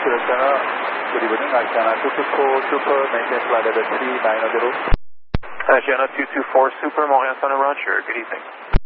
Good channel. Good evening. I channel 224 Super, maintain flight level 3900. Channel 224 Super, Mohan Sun and Roger. Good evening.